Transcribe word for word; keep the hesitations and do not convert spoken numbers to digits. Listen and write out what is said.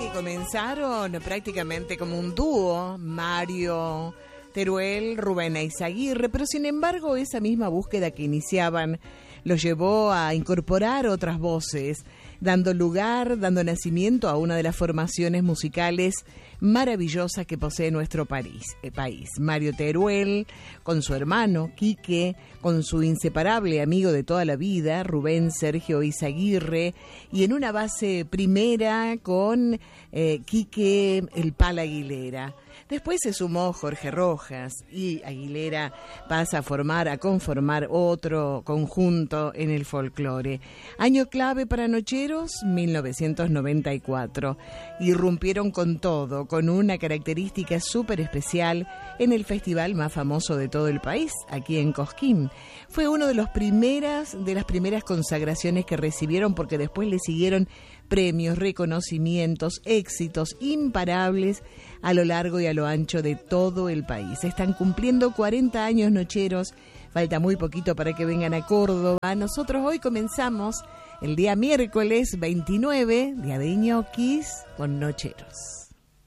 comenzaron prácticamente como un dúo, Mario Teruel, Rubén Eizaguirre, pero sin embargo esa misma búsqueda que iniciaban los llevó a incorporar otras voces, dando lugar, dando nacimiento a una de las formaciones musicales maravillosas que posee nuestro París, eh, país. Mario Teruel, con su hermano Quique, con su inseparable amigo de toda la vida, Rubén Sergio Eizaguirre, y en una base primera con eh, Quique El Pal Aguilera. Después se sumó Jorge Rojas y Aguilera pasa a formar, a conformar otro conjunto en el folclore. Año clave para Nocheros, mil novecientos noventa y cuatro. Irrumpieron con todo, con una característica súper especial en el festival más famoso de todo el país, aquí en Cosquín. Fue uno de los primeras, de las primeras consagraciones que recibieron, porque después le siguieron premios, reconocimientos, éxitos imparables a lo largo y a lo ancho de todo el país. Están cumpliendo cuarenta años Nocheros, falta muy poquito para que vengan a Córdoba. Nosotros hoy comenzamos el día miércoles veintinueve, día de ñoquis, con Nocheros.